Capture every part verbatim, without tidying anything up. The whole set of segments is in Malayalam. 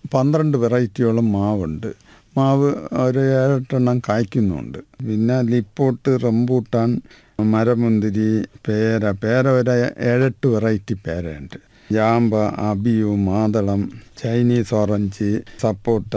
പന്ത്രണ്ട് വെറൈറ്റിയോളം മാവുണ്ട്. മാവ് ഒരു ഏഴെട്ടെണ്ണം കായ്ക്കുന്നുണ്ട്. പിന്നെ ലിപ്പോട്ട്, റംബൂട്ടാൻ, മരമുന്തിരി, പേര പേര ഒരു ഏഴെട്ട് വെറൈറ്റി പേരയുണ്ട്. ജാമ്പ, അബിയു, മാതളം, ചൈനീസ് ഓറഞ്ച്, സപ്പോട്ട,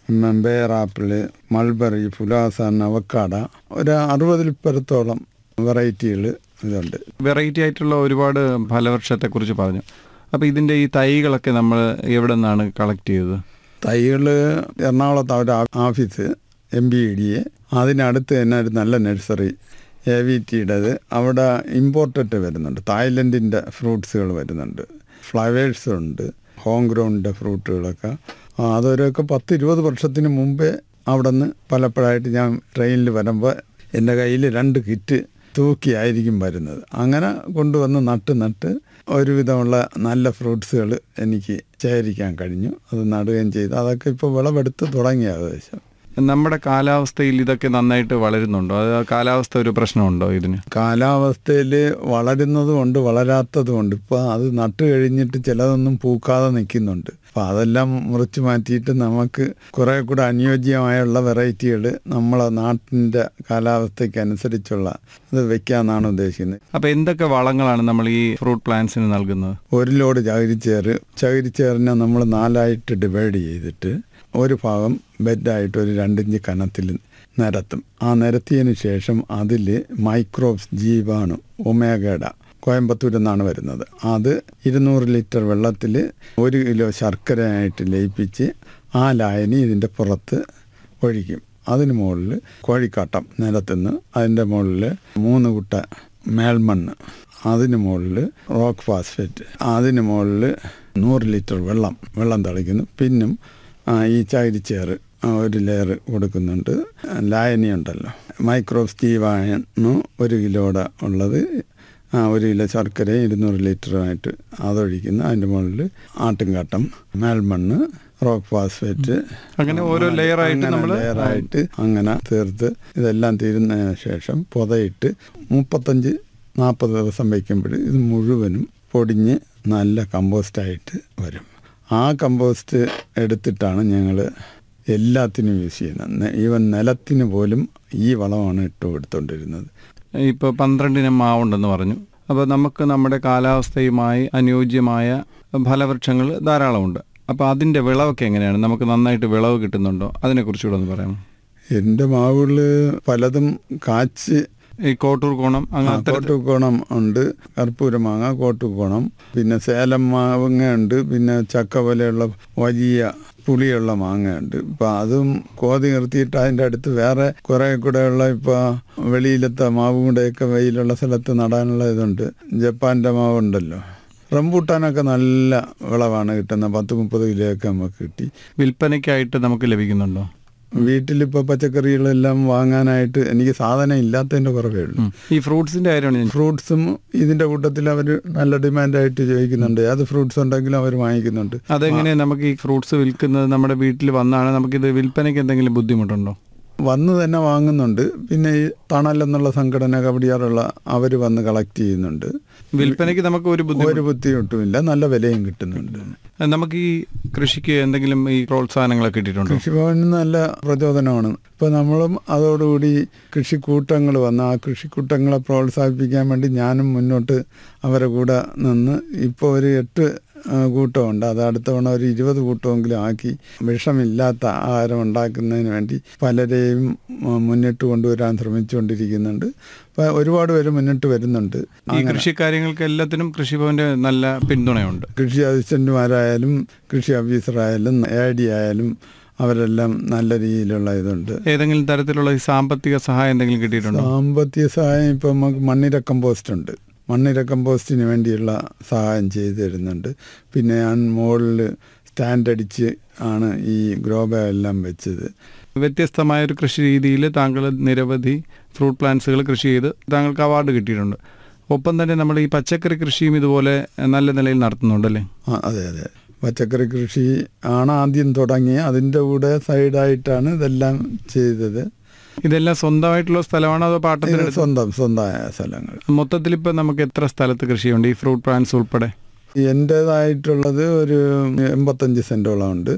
ബേറാപ്പിള്, മൾബറി, പുലാസാൻ, അവക്കാട, ഒരു അറുപതിൽ പരത്തോളം വെറൈറ്റികൾ ഇതുണ്ട്. വെറൈറ്റി ആയിട്ടുള്ള ഒരുപാട് ഫലവൃക്ഷത്തെക്കുറിച്ച് പറഞ്ഞു. അപ്പോൾ ഇതിൻ്റെ ഈ തൈകളൊക്കെ നമ്മൾ എവിടെ നിന്നാണ് കളക്ട് ചെയ്തത്? തൈകൾ എറണാകുളത്ത് ഒരു office M B E D A, അതിനടുത്ത് തന്നെ ഒരു നല്ല നഴ്സറി എ വി ടിയുടേത്. അവിടെ ഇമ്പോർട്ടഡ് വരുന്നുണ്ട്, തായ്ലൻഡിൻ്റെ ഫ്രൂട്ട്സുകൾ വരുന്നുണ്ട്, ഫ്ലവേഴ്സ് ഉണ്ട്, ഹോം ഗ്രൗണ്ടിൻ്റെ ഫ്രൂട്ടുകളൊക്കെ. അതൊരൊക്കെ പത്ത് ഇരുപത് വർഷത്തിന് മുമ്പേ അവിടെ നിന്ന് പലപ്പോഴായിട്ട് ഞാൻ ട്രെയിനിൽ വരുമ്പോൾ എൻ്റെ കയ്യിൽ രണ്ട് കിറ്റ് തൂക്കിയായിരിക്കും വരുന്നത്. അങ്ങനെ കൊണ്ടുവന്ന് നട്ട് നട്ട് ഒരുവിധമുള്ള നല്ല ഫ്രൂട്ട്സുകൾ എനിക്ക് ശേഖരിക്കാൻ കഴിഞ്ഞു. അത് നടുകയും ചെയ്തു. അതൊക്കെ ഇപ്പോൾ വിളവെടുത്ത് തുടങ്ങി. ഏകദേശം നമ്മുടെ കാലാവസ്ഥയിൽ ഇതൊക്കെ നന്നായിട്ട് വളരുന്നുണ്ടോ? അത് കാലാവസ്ഥ ഒരു പ്രശ്നമുണ്ടോ ഇതിന്? കാലാവസ്ഥയിൽ വളരുന്നതുമുണ്ട്, വളരാത്തതുമുണ്ട്. ഇപ്പോൾ അത് നട്ട് കഴിഞ്ഞിട്ട് ചിലതൊന്നും പൂക്കാതെ നിൽക്കുന്നുണ്ട്. അപ്പോൾ അതെല്ലാം മുറിച്ച് മാറ്റിയിട്ട് നമുക്ക് കുറേ കൂടെ അനുയോജ്യമായുള്ള വെറൈറ്റികൾ നമ്മളെ നാട്ടിൻ്റെ കാലാവസ്ഥയ്ക്ക് അനുസരിച്ചുള്ള ഇത് വെക്കാമെന്നാണ് ഉദ്ദേശിക്കുന്നത്. അപ്പോൾ എന്തൊക്കെ വളങ്ങളാണ് നമ്മൾ ഈ ഫ്രൂട്ട് പ്ലാന്റ്സിന് നൽകുന്നത്? ഒരു ലോഡ് ചകിരിച്ചേറ്, ചകിരിച്ചേറിനെ നമ്മൾ നാലായിട്ട് ഡിവൈഡ് ചെയ്തിട്ട് ഒരു ഭാഗം ബെഡായിട്ട് ഒരു രണ്ടിഞ്ച് കനത്തിൽ നിരത്തും. ആ നിരത്തിയതിന് ശേഷം അതിൽ മൈക്രോബ്സ്, ജീവാണു, ഒമേഗഡ, കോയമ്പത്തൂരിൽ നിന്നാണ് വരുന്നത്. അത് ഇരുന്നൂറ് ലിറ്റർ വെള്ളത്തിൽ ഒരു കിലോ ശർക്കരയായിട്ട് ലയിപ്പിച്ച് ആ ലായനി ഇതിൻ്റെ പുറത്ത് ഒഴിക്കും. അതിന് മുകളിൽ കോഴിക്കാട്ടം നിലത്തുനിന്ന്, അതിൻ്റെ മുകളിൽ മൂന്ന് കുട്ട മേൽമണ്ണ്, അതിന് മുകളിൽ റോക്ക് ഫാസ്ഫേറ്റ്, അതിന് മുകളിൽ നൂറ് ലിറ്റർ വെള്ളം വെള്ളം തളിക്കുന്നു. പിന്നും ഈ ചകിരിച്ചേറ് ഒരു ലെയർ കൊടുക്കുന്നുണ്ട്. ലായനി ഉണ്ടല്ലോ, മൈക്രോബ്സ്, ജീവാണു ഒരു കിലോയുടെ ഉള്ളത്, ഒരു കിലോ ശർക്കര ഇരുന്നൂറ് ലിറ്ററുമായിട്ട് അതൊഴിക്കുന്നു. അതിൻ്റെ മുകളിൽ ആട്ടുംകാട്ടം, മേൽമണ്ണ്, റോക്ക് ഫാസ്ഫേറ്റ്, അങ്ങനെ ഓരോ ലെയറായിട്ട് നമ്മൾ ലെയറായിട്ട് അങ്ങനെ തീർത്ത് ഇതെല്ലാം തീരുന്നതിന് ശേഷം പുതയിട്ട് മുപ്പത്തഞ്ച് നാൽപ്പത് ദിവസം വയ്ക്കുമ്പോൾ ഇത് മുഴുവനും പൊടിഞ്ഞ് നല്ല കമ്പോസ്റ്റായിട്ട് വരും. ആ കമ്പോസ്റ്റ് എടുത്തിട്ടാണ് ഞങ്ങൾ എല്ലാത്തിനും യൂസ് ചെയ്യുന്നത്. ഈവൻ നിലത്തിന് പോലും ഈ വളമാണ് ഇട്ട് കൊടുത്തുകൊണ്ടിരുന്നത്. ഇപ്പോൾ പന്ത്രണ്ടിനം മാവുണ്ടെന്ന് പറഞ്ഞു. അപ്പോൾ നമുക്ക് നമ്മുടെ കാലാവസ്ഥയുമായി അനുയോജ്യമായ ഫലവൃക്ഷങ്ങൾ ധാരാളമുണ്ട്. അപ്പോൾ അതിൻ്റെ വിളവൊക്കെ എങ്ങനെയാണ്? നമുക്ക് നന്നായിട്ട് വിളവ് കിട്ടുന്നുണ്ടോ? അതിനെക്കുറിച്ചുകൂടെ ഒന്ന് പറയാമോ? എൻ്റെ മാവുകൾ പലതും കാച്ച്, ഈ കോട്ടൂർ കോണം, കോട്ടൂക്കോണം ഉണ്ട്, കർപ്പൂരമാങ്ങ, കോട്ടൂക്കോണം, പിന്നെ സേലം മാങ്ങ ഉണ്ട്, പിന്നെ ചക്ക പോലെയുള്ള വലിയ പുളിയുള്ള മാങ്ങയുണ്ട്. ഇപ്പം അതും കോതി നിർത്തിയിട്ട് അതിൻ്റെ അടുത്ത് വേറെ കുറേ കൂടെയുള്ള ഇപ്പോൾ വെളിയിലത്തെ മാവും കൂടെയൊക്കെ വെയിലുള്ള സ്ഥലത്ത് നടാനുള്ള ഇതുണ്ട്. ജപ്പാൻ്റെ മാവുണ്ടല്ലോ. റംബൂട്ടാനൊക്കെ നല്ല വിളവാണ് കിട്ടുന്നത്. പത്ത് മുപ്പത് കിലോയൊക്കെ നമുക്ക് കിട്ടി. വിൽപ്പനയ്ക്കായിട്ട് നമുക്ക് ലഭിക്കുന്നുണ്ടോ? വീട്ടിലിപ്പോൾ പച്ചക്കറികളെല്ലാം വാങ്ങാനായിട്ട് എനിക്ക് സാധനം ഇല്ലാത്തതിൻ്റെ കുറവേ ഉള്ളൂ. ഈ ഫ്രൂട്ട്സിൻ്റെ കാര്യമാണ്. ഫ്രൂട്ട്സും ഇതിൻ്റെ കൂട്ടത്തിൽ അവർ നല്ല ഡിമാൻഡായിട്ട് ചോദിക്കുന്നുണ്ട്. അത് ഫ്രൂട്ട്സ് ഉണ്ടെങ്കിലും അവർ വാങ്ങിക്കുന്നുണ്ട്. അതെങ്ങനെയാണ് നമുക്ക് ഈ ഫ്രൂട്ട്സ് വിൽക്കുന്നത്? നമ്മുടെ വീട്ടിൽ വന്നാണ് നമുക്കിത് വിൽപ്പനയ്ക്ക് എന്തെങ്കിലും ബുദ്ധിമുട്ടുണ്ടോ? വന്ന് തന്നെ വാങ്ങുന്നുണ്ട്. പിന്നെ ഈ തണലെന്നുള്ള സംഘടന കബഡിയാറുള്ള അവർ വന്ന് കളക്ട് ചെയ്യുന്നുണ്ട്. വിൽപ്പനയ്ക്ക് നമുക്ക് ഒരു ഒരു ബുദ്ധിമുട്ടുമില്ല, നല്ല വിലയും കിട്ടുന്നുണ്ട്. നമുക്ക് ഈ കൃഷിക്ക് എന്തെങ്കിലും ഈ പ്രോത്സാഹനങ്ങളൊക്കെ കിട്ടിയിട്ടുണ്ടോ? കൃഷിഭവന് നല്ല പ്രചോദനമാണ്. ഇപ്പോൾ നമ്മളും അതോടുകൂടി കൃഷിക്കൂട്ടങ്ങൾ വന്ന് ആ കൃഷിക്കൂട്ടങ്ങളെ പ്രോത്സാഹിപ്പിക്കാൻ വേണ്ടി ഞാനും മുന്നോട്ട് അവരെ കൂടെ നിന്ന് ഇപ്പോൾ ഒരു എട്ട് കൂട്ടമുണ്ട്. അത് അടുത്ത തവണ ഒരു ഇരുപത് കൂട്ടമെങ്കിലും ആക്കി വിഷമില്ലാത്ത ആഹാരം ഉണ്ടാക്കുന്നതിന് വേണ്ടി പലരെയും മുന്നിട്ട് കൊണ്ടുവരാൻ ശ്രമിച്ചുകൊണ്ടിരിക്കുന്നുണ്ട്. അപ്പോൾ ഒരുപാട് പേര് മുന്നിട്ട് വരുന്നുണ്ട്. ഈ കൃഷി കാര്യങ്ങൾക്ക് എല്ലാത്തിനും കൃഷിഭവൻ്റെ നല്ല പിന്തുണയുണ്ട്. കൃഷി അസിസ്റ്റന്റുമാരായാലും കൃഷി ഓഫീസറായാലും എ ഡി ആയാലും അവരെല്ലാം നല്ല രീതിയിലുള്ള ഇതുണ്ട്. ഏതെങ്കിലും തരത്തിലുള്ള സാമ്പത്തിക സഹായം എന്തെങ്കിലും കിട്ടിയിട്ടുണ്ടോ? സാമ്പത്തിക സഹായം ഇപ്പം നമുക്ക് മണ്ണിര കമ്പോസ്റ്റ് ഉണ്ട്. മണ്ണിര കമ്പോസ്റ്റിന് വേണ്ടിയുള്ള സഹായം ചെയ്തു തരുന്നുണ്ട്. പിന്നെ ഞാൻ മുകളിൽ സ്റ്റാൻഡ് അടിച്ച് ആണ് ഈ ഗ്രോ ബാഗ് എല്ലാം വെച്ചത്. വ്യത്യസ്തമായൊരു കൃഷി രീതിയിൽ താങ്കൾ നിരവധി ഫ്രൂട്ട് പ്ലാന്റ്സുകൾ കൃഷി ചെയ്ത് താങ്കൾക്ക് അവാർഡ് കിട്ടിയിട്ടുണ്ട്. ഒപ്പം തന്നെ നമ്മൾ ഈ പച്ചക്കറി കൃഷിയും ഇതുപോലെ നല്ല നിലയിൽ നടത്തുന്നുണ്ടല്ലേ? ആ അതെ അതെ, പച്ചക്കറി കൃഷി ആണ് ആദ്യം തുടങ്ങി. അതിൻ്റെ കൂടെ സൈഡായിട്ടാണ് ഇതെല്ലാം ചെയ്തത്. ഇതെല്ലാം സ്വന്തമായിട്ടുള്ള സ്ഥലമാണോ അതോ പാട്ടത്തിന്? സ്വന്തം സ്വന്തമായ സ്ഥലങ്ങൾ. മൊത്തത്തിൽ ഇപ്പം നമുക്ക് എത്ര സ്ഥലത്ത് കൃഷിയുണ്ട് ഈ ഫ്രൂട്ട് പ്ലാന്റ്സ് ഉൾപ്പെടെ? എൻ്റേതായിട്ടുള്ളത് ഒരു എൺപത്തഞ്ച് സെൻറ്റോളം ഉണ്ട്.